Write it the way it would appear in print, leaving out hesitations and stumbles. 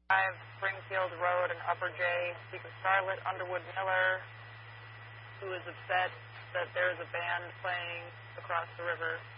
5 Springfield Road and Upper J. Speak with Charlotte Underwood Miller, who is upset that there is a band playing across the river.